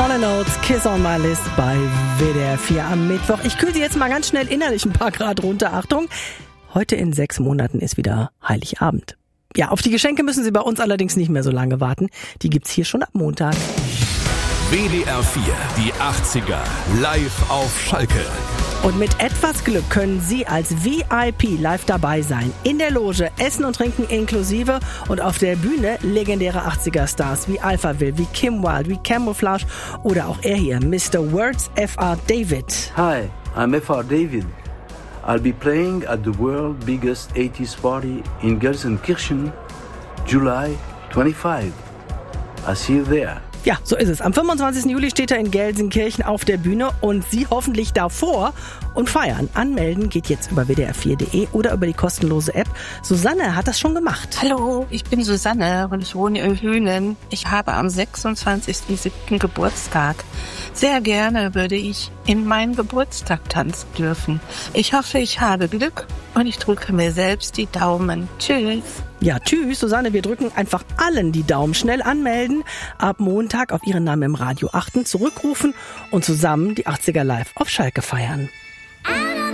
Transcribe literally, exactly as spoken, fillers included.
Hall and Oates, Kiss on My List bei W D R vier am Mittwoch. Ich kühle Sie jetzt mal ganz schnell innerlich ein paar Grad runter. Achtung, heute in sechs Monaten ist wieder Heiligabend. Ja, auf die Geschenke müssen Sie bei uns allerdings nicht mehr so lange warten. Die gibt's hier schon ab Montag. W D R vier, die achtziger, live auf Schalke. Und mit etwas Glück können Sie als V I P live dabei sein. In der Loge, Essen und Trinken inklusive und auf der Bühne legendäre achtziger-Stars wie Alphaville, wie Kim Wilde, wie Camouflage oder auch er hier, Mister Words F R David. Hi, I'm F R David. I'll be playing at the world's biggest eighties party in Gelsenkirchen, July twenty-fifth. I'll see you there. Ja, so ist es. Am fünfundzwanzigsten Juli steht er in Gelsenkirchen auf der Bühne und Sie hoffentlich davor und feiern. Anmelden geht jetzt über w d r vier punkt d e oder über die kostenlose App. Susanne hat das schon gemacht. Hallo, ich bin Susanne und ich wohne in Hünen. Ich habe am sechsundzwanzigsten siebten Geburtstag. Sehr gerne würde ich in meinen Geburtstag tanzen dürfen. Ich hoffe, ich habe Glück und ich drücke mir selbst die Daumen. Tschüss. Ja, tschüss, Susanne. Wir drücken einfach allen die Daumen. Schnell anmelden, ab Montag auf Ihren Namen im Radio achten, zurückrufen und zusammen die achtziger live auf Schalke feiern.